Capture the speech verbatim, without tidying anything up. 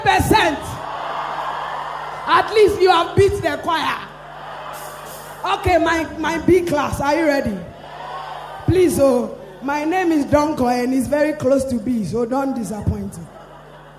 percent. At least you have beat the choir. Okay, my, my B class, are you ready? Please, oh, my name is Donko and it's very close to B, so don't disappoint me.